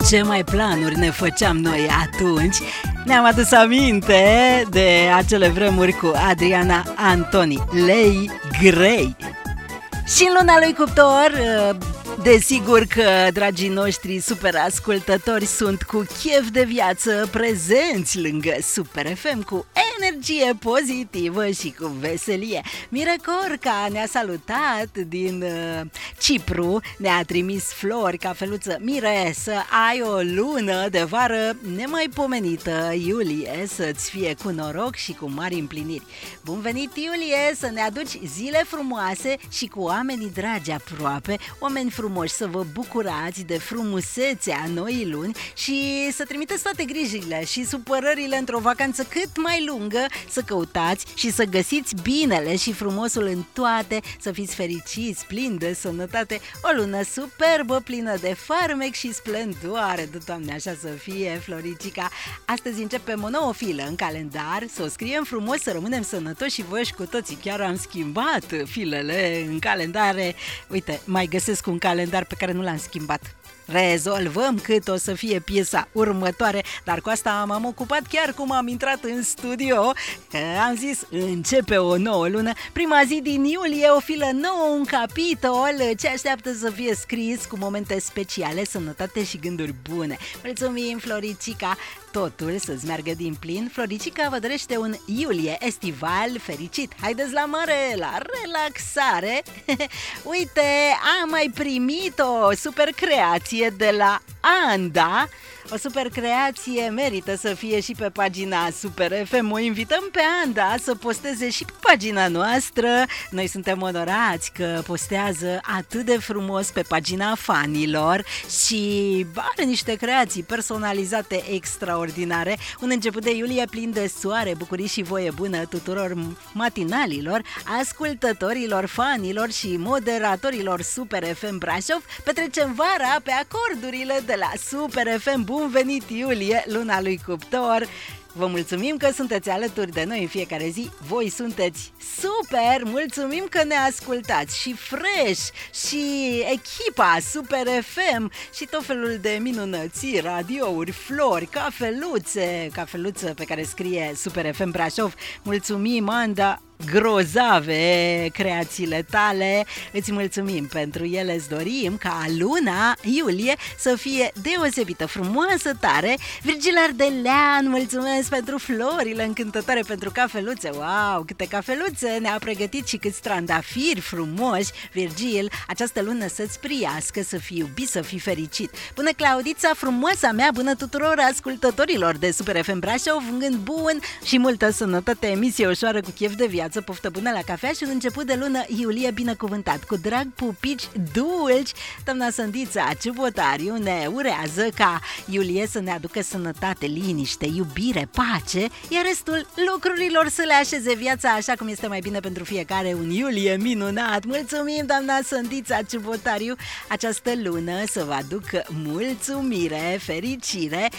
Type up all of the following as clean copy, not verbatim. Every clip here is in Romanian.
Ce mai planuri ne făceam noi atunci? Ne-am adus aminte de acele vremuri cu Adriana Antoni, Lei Grey. Și în luna lui Cuptor, desigur că dragii noștri super ascultători sunt cu chef de viață prezenți lângă Super FM cu energie pozitivă și cu veselie. Mira Corca ne-a salutat din Cipru, ne-a trimis flori, cafeluță. Mire, să ai o lună de vară nemaipomenită, Iulie, să-ți fie cu noroc și cu mari împliniri. Bun venit, Iulie, să ne aduci zile frumoase și cu oamenii dragi aproape, oameni frumoși, să vă bucurați de frumusețea noii luni și să trimiteți toate grijile și supărările într-o vacanță cât mai lungă, să căutați și să găsiți binele și frumosul în toate, să fiți fericiți, plini de sănătate, o lună superbă, plină de farmec și splendoare, de Doamne, așa să fie, Floricica. Astăzi începem o nouă filă în calendar, să o scriem frumos, să rămânem sănătoși și voioși cu toții. Chiar am schimbat filele în calendare. Uite, mai găsesc un calendar pe care nu l-am schimbat. Rezolvăm cât o să fie piesa următoare, dar cu asta m-am ocupat chiar cum am intrat în studio, că am zis, începe o nouă lună, prima zi din iulie, o filă nouă, un capitol ce așteaptă să fie scris cu momente speciale, sănătate și gânduri bune. Mulțumim, Floricica, totul să-ți meargă din plin. Floricica vă dorește un iulie estival fericit. Haideți la mare, la relaxare. Uite, am mai primit o super creație de la Anda. O super creație merită să fie și pe pagina Super FM. O invităm pe Anda să posteze și pe pagina noastră. Noi suntem onorați că postează atât de frumos pe pagina fanilor și are niște creații personalizate extraordinare. Un început de iulie plin de soare, bucurii și voie bună tuturor matinalilor, ascultătorilor, fanilor și moderatorilor Super FM Brașov. Petrecem vara pe acordurile de la Super FM. Bun venit, iulie, luna lui Cuptor! Vă mulțumim că sunteți alături de noi în fiecare zi. Voi sunteți super! Mulțumim că ne ascultați și Fresh și echipa Super FM și tot felul de minunății, radiouri, flori, cafeluță pe care scrie Super FM Brașov. Mulțumim, Anda! Grozave creațiile tale, îți mulțumim pentru ele, îți dorim ca luna iulie să fie deosebită, frumoasă, tare. Virgil Ardelean, mulțumesc pentru florile încântătoare, pentru cafeluțe. Wow, câte cafeluțe ne-a pregătit și câți trandafiri frumoși. Virgil, această lună să-ți priască, să fii iubit, să fii fericit. Bună, Claudița, frumoasa mea, bună tuturor ascultătorilor de Super FM Brașov, un gând bun și multă sănătate, emisie ușoară cu chef de viață, poftă bună la cafea și un început de lună iulie binecuvântat, cu drag, pupici dulci. Doamna Sândița Ciubotariu ne urează ca iulie să ne aducă sănătate, liniște, iubire, pace, iar restul lucrurilor să le așeze viața așa cum este mai bine pentru fiecare. Un iulie minunat! Mulțumim, doamna Sândița Ciubotariu! Această lună să vă aducă mulțumire, fericire.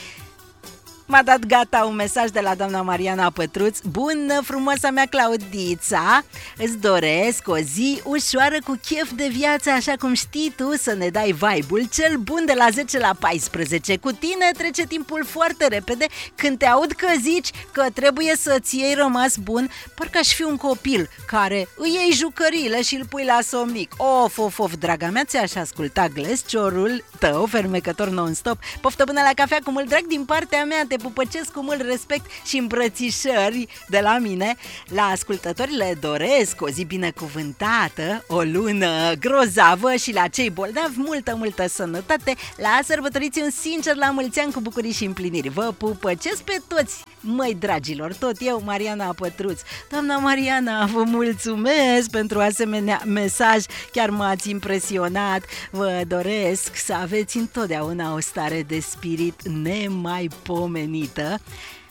M-a dat gata un mesaj de la doamna Mariana Pătruț. Bună, frumoasa mea Claudița, îți doresc o zi ușoară cu chef de viață, așa cum știi tu să ne dai vibe-ul cel bun de la 10 la 14. Cu tine trece timpul foarte repede. Când te aud că zici că trebuie să-ți iei rămas bun, parcă aș fi un copil care îi iei jucăriile și îl pui la somnic. Of, draga mea, ți-aș asculta glesciorul tău fermecător non-stop. Poftă bună la cafea cu mult drag din partea mea, te pupăcesc cu mult respect și îmbrățișări de la mine. La ascultători le doresc o zi binecuvântată, o lună grozavă și la cei bolnavi multă sănătate. La sărbătoriți un sincer la mulți ani cu bucurii și împliniri. Vă pupăcesc pe toți, măi dragilor, tot eu, Mariana Pătruț. Doamna Mariana, vă mulțumesc pentru asemenea mesaj, chiar m-ați impresionat. Vă doresc să aveți întotdeauna o stare de spirit nemaipomenită.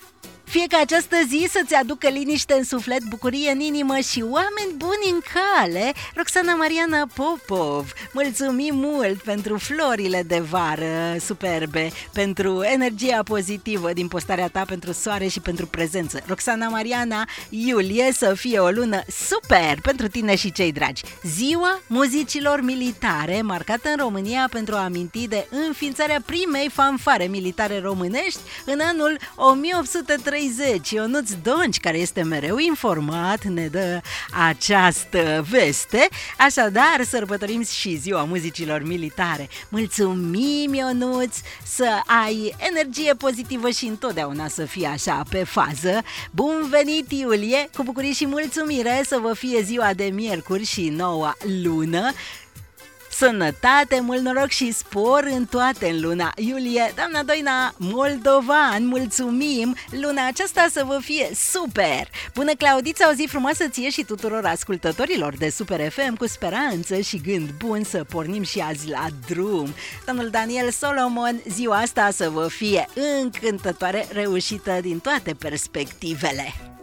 Fie ca această zi să-ți aducă liniște în suflet, bucurie în inimă și oameni buni în cale. Roxana Mariana Popov, mulțumim mult pentru florile de vară superbe, pentru energia pozitivă din postarea ta, pentru soare și pentru prezență. Roxana Mariana, iulie să fie o lună super pentru tine și cei dragi. Ziua muzicilor militare, marcată în România pentru a aminti de înființarea primei fanfare militare românești în anul 1830. Ionuț Donci, care este mereu informat, ne dă această veste. Așadar, sărbătorim și ziua muzicilor militare. Mulțumim, Ionuț, să ai energie pozitivă și întotdeauna să fii așa pe fază. Bun venit, Iulie, cu bucurie și mulțumire, să vă fie ziua de miercuri și noua lună. Sănătate, mult noroc și spor în toate în luna iulie. Doamna Doina Moldovan, mulțumim! Luna aceasta să vă fie super! Bună, Claudița, o zi frumoasă ție și tuturor ascultătorilor de Super FM, cu speranță și gând bun să pornim și azi la drum. Domnul Daniel Solomon, ziua asta să vă fie încântătoare, reușită din toate perspectivele.